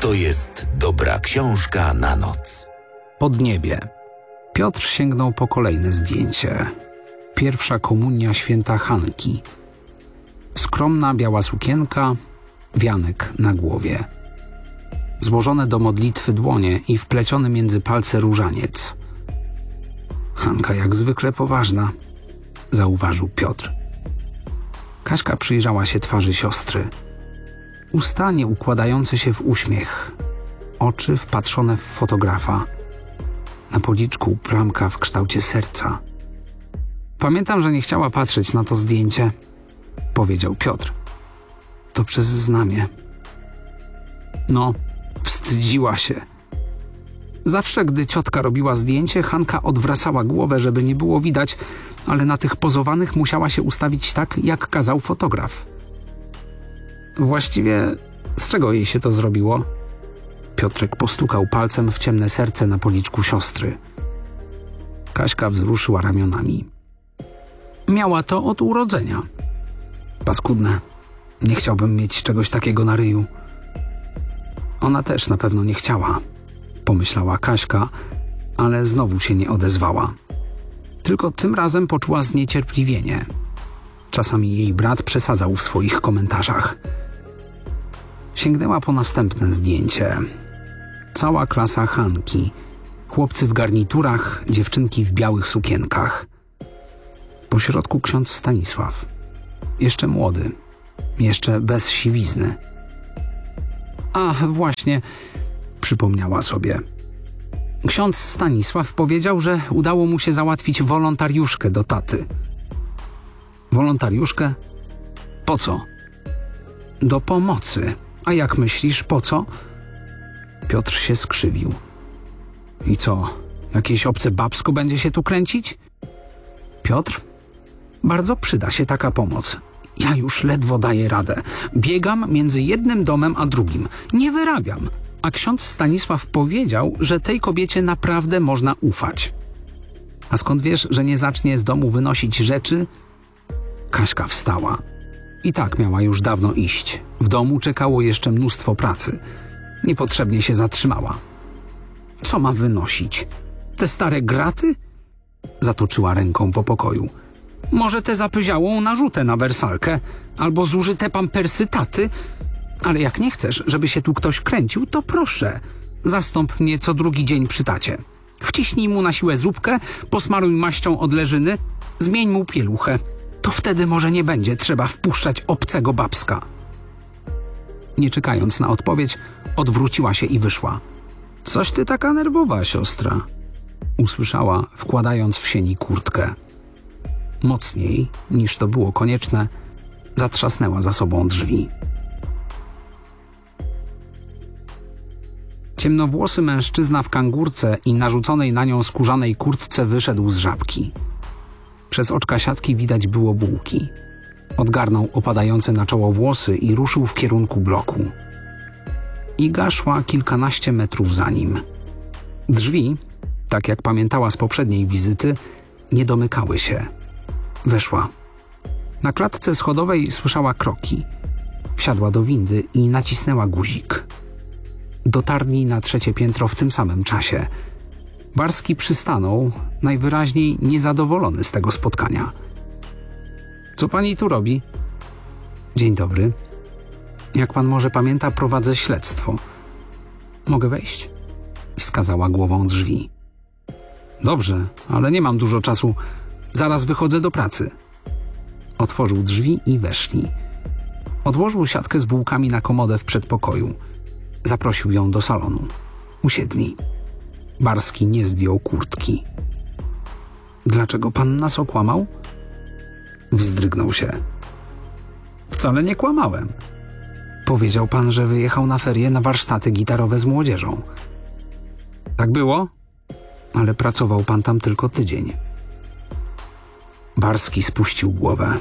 to jest dobra książka na noc. Podniebie. Piotr sięgnął po kolejne zdjęcie. Pierwsza komunia święta Hanki. Skromna biała sukienka, wianek na głowie. Złożone do modlitwy dłonie i wpleciony między palce różaniec. Hanka jak zwykle poważna, zauważył Piotr. Kaśka przyjrzała się twarzy siostry. Usta nie układające się w uśmiech. Oczy wpatrzone w fotografa. Na policzku plamka w kształcie serca. Pamiętam, że nie chciała patrzeć na to zdjęcie, powiedział Piotr. To przez znamie. No, wstydziła się. Zawsze, gdy ciotka robiła zdjęcie, Hanka odwracała głowę, żeby nie było widać, ale na tych pozowanych musiała się ustawić tak, jak kazał fotograf. Właściwie, z czego jej się to zrobiło? Piotrek postukał palcem w ciemne serce na policzku siostry. Kaśka wzruszyła ramionami. Miała to od urodzenia. Paskudne. Nie chciałbym mieć czegoś takiego na ryju. Ona też na pewno nie chciała, pomyślała Kaśka, ale znowu się nie odezwała. Tylko tym razem poczuła zniecierpliwienie. Czasami jej brat przesadzał w swoich komentarzach. Sięgnęła po następne zdjęcie. Cała klasa Hanki. Chłopcy w garniturach, dziewczynki w białych sukienkach. Po środku ksiądz Stanisław. Jeszcze młody. Jeszcze bez siwizny. A, właśnie, przypomniała sobie. Ksiądz Stanisław powiedział, że udało mu się załatwić wolontariuszkę do taty. Wolontariuszkę? Po co? Do pomocy. A jak myślisz, po co? Piotr się skrzywił. I co, jakieś obce babsko będzie się tu kręcić? Piotr? Bardzo przyda się taka pomoc. Ja już ledwo daję radę. Biegam między jednym domem a drugim. Nie wyrabiam. A ksiądz Stanisław powiedział, że tej kobiecie naprawdę można ufać. A skąd wiesz, że nie zacznie z domu wynosić rzeczy? Kaśka wstała. I tak miała już dawno iść. W domu czekało jeszcze mnóstwo pracy. Niepotrzebnie się zatrzymała. Co ma wynosić? Te stare graty? Zatoczyła ręką po pokoju. Może tę zapyziałą narzutę na wersalkę, albo zużyte pampersy taty. Ale jak nie chcesz, żeby się tu ktoś kręcił, to proszę. Zastąp mnie co drugi dzień przy tacie. Wciśnij mu na siłę zupkę, posmaruj maścią od leżyny, zmień mu pieluchę. To wtedy może nie będzie trzeba wpuszczać obcego babska. Nie czekając na odpowiedź, odwróciła się i wyszła. Coś ty taka nerwowa, siostra, usłyszała, wkładając w sieni kurtkę. Mocniej, niż to było konieczne, zatrzasnęła za sobą drzwi. Ciemnowłosy mężczyzna w kangurce i narzuconej na nią skórzanej kurtce wyszedł z żabki. Przez oczka siatki widać było bułki. Odgarnął opadające na czoło włosy i ruszył w kierunku bloku. Iga szła kilkanaście metrów za nim. Drzwi, tak jak pamiętała z poprzedniej wizyty, nie domykały się. Weszła. Na klatce schodowej słyszała kroki. Wsiadła do windy i nacisnęła guzik. Dotarli na 3. piętro w tym samym czasie. Barski przystanął, najwyraźniej niezadowolony z tego spotkania. Co pani tu robi? Dzień dobry. Jak pan może pamięta, prowadzę śledztwo. Mogę wejść? Wskazała głową drzwi. Dobrze, ale nie mam dużo czasu. Zaraz wychodzę do pracy. Otworzył drzwi i weszli. Odłożył siatkę z bułkami na komodę w przedpokoju. Zaprosił ją do salonu. Usiedli. Barski nie zdjął kurtki. Dlaczego pan nas okłamał? Wzdrygnął się. Wcale nie kłamałem. Powiedział pan, że wyjechał na ferie na warsztaty gitarowe z młodzieżą. Tak było? Ale pracował pan tam tylko tydzień. Barski spuścił głowę.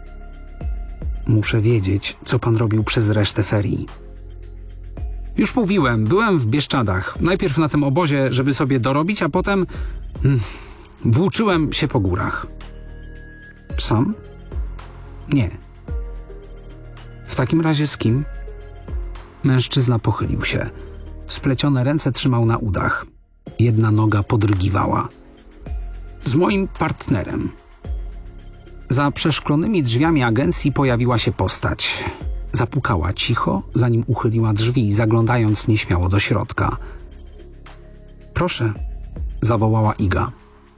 Muszę wiedzieć, co pan robił przez resztę ferii. Już mówiłem, byłem w Bieszczadach. Najpierw na tym obozie, żeby sobie dorobić, a potem włóczyłem się po górach. Sam? Nie. W takim razie z kim? Mężczyzna pochylił się. Splecione ręce trzymał na udach. Jedna noga podrygiwała. Z moim partnerem. Za przeszklonymi drzwiami agencji pojawiła się postać. Zapukała cicho, zanim uchyliła drzwi, zaglądając nieśmiało do środka. Proszę, zawołała Iga.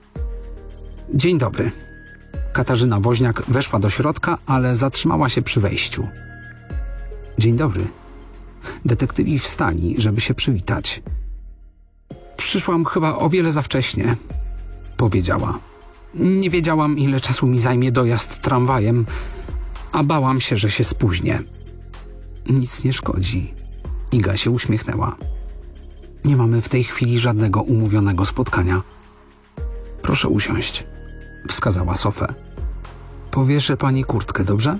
Dzień dobry. Katarzyna Woźniak weszła do środka, ale zatrzymała się przy wejściu. Dzień dobry. Detektywi wstali, żeby się przywitać. Przyszłam chyba o wiele za wcześnie, powiedziała. Nie wiedziałam, ile czasu mi zajmie dojazd tramwajem, a bałam się, że się spóźnię. Nic nie szkodzi. Iga się uśmiechnęła. Nie mamy w tej chwili żadnego umówionego spotkania. Proszę usiąść, wskazała Sofę. Powieszę pani kurtkę, dobrze?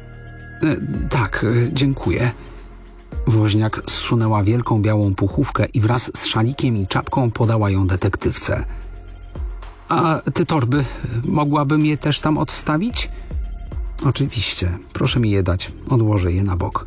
Tak, dziękuję. Woźniak zsunęła wielką białą puchówkę i wraz z szalikiem i czapką podała ją detektywce. A te torby, mogłabym je też tam odstawić? Oczywiście, proszę mi je dać, odłożę je na bok.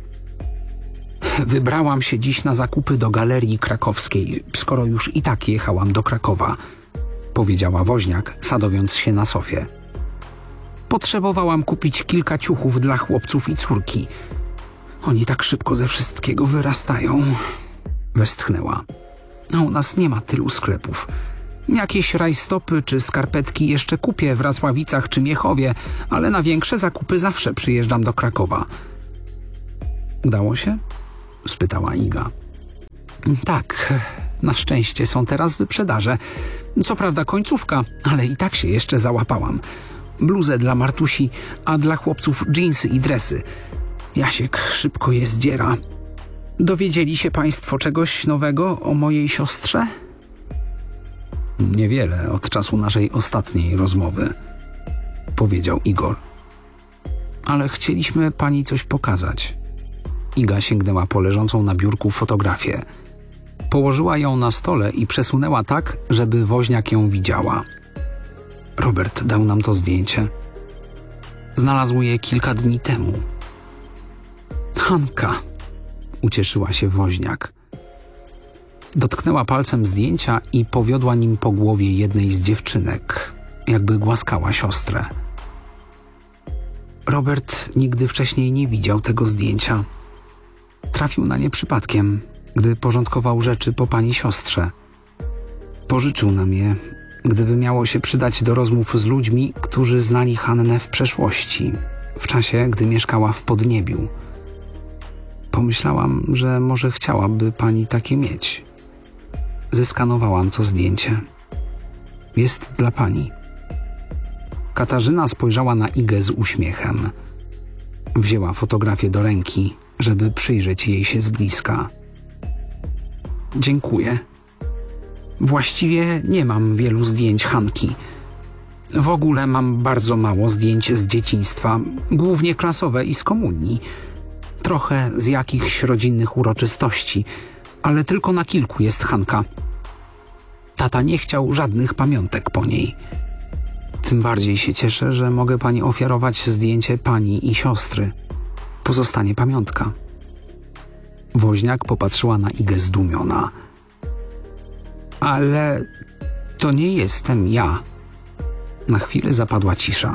Wybrałam się dziś na zakupy do Galerii Krakowskiej, skoro już i tak jechałam do Krakowa, powiedziała Woźniak, sadowiąc się na sofie. Potrzebowałam kupić kilka ciuchów dla chłopców i córki. Oni tak szybko ze wszystkiego wyrastają, westchnęła. A u nas nie ma tylu sklepów. Jakieś rajstopy czy skarpetki jeszcze kupię w Rasławicach czy Miechowie, ale na większe zakupy zawsze przyjeżdżam do Krakowa. Udało się? Spytała Iga. Tak, na szczęście są teraz wyprzedaże. Co prawda końcówka, ale i tak się jeszcze załapałam. Bluzę dla Martusi, a dla chłopców dżinsy i dresy. Jasiek szybko je zdziera. Dowiedzieli się państwo czegoś nowego o mojej siostrze? Niewiele od czasu naszej ostatniej rozmowy, powiedział Igor. Ale chcieliśmy pani coś pokazać. Iga sięgnęła po leżącą na biurku fotografię. Położyła ją na stole i przesunęła tak, żeby Woźniak ją widziała. Robert dał nam to zdjęcie. Znalazł je kilka dni temu. Hanka, ucieszyła się Woźniak. Dotknęła palcem zdjęcia i powiodła nim po głowie jednej z dziewczynek, jakby głaskała siostrę. Robert nigdy wcześniej nie widział tego zdjęcia. Trafił na nie przypadkiem, gdy porządkował rzeczy po pani siostrze. Pożyczył nam je, gdyby miało się przydać do rozmów z ludźmi, którzy znali Hannę w przeszłości, w czasie, gdy mieszkała w Podniebiu. Pomyślałam, że może chciałaby pani takie mieć. Zeskanowałam to zdjęcie. Jest dla pani. Katarzyna spojrzała na Igę z uśmiechem. Wzięła fotografię do ręki, żeby przyjrzeć jej się z bliska. Dziękuję. Właściwie nie mam wielu zdjęć Hanki. W ogóle mam bardzo mało zdjęć z dzieciństwa, głównie klasowe i z komunii. Trochę z jakichś rodzinnych uroczystości, ale tylko na kilku jest Hanka. Tata nie chciał żadnych pamiątek po niej. Tym bardziej się cieszę, że mogę pani ofiarować zdjęcie pani i siostry. Pozostanie pamiątka. Woźniak popatrzyła na Igę zdumiona. Ale to nie jestem ja. Na chwilę zapadła cisza.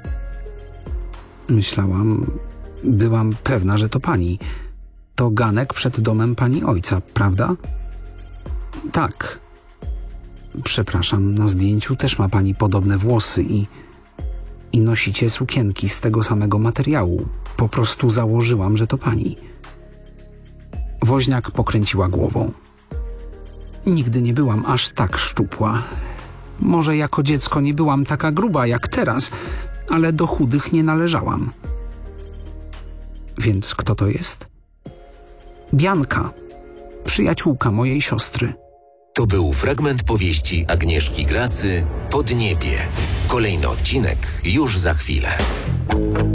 Byłam pewna, że to pani. To ganek przed domem pani ojca, prawda? Tak. Przepraszam, na zdjęciu też ma pani podobne włosy i nosicie sukienki z tego samego materiału. Po prostu założyłam, że to pani. Woźniak pokręciła głową. Nigdy nie byłam aż tak szczupła. Może jako dziecko nie byłam taka gruba jak teraz, ale do chudych nie należałam. Więc kto to jest? Bianka, przyjaciółka mojej siostry. To był fragment powieści Agnieszki Gracy Podniebie. Kolejny odcinek już za chwilę.